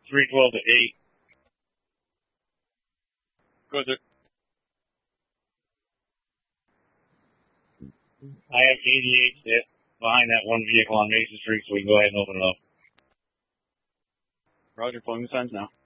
312 to 8. Go ahead. I have 88 behind that one vehicle on Mason Street, so we can go ahead and open it up. Roger, pulling the signs now.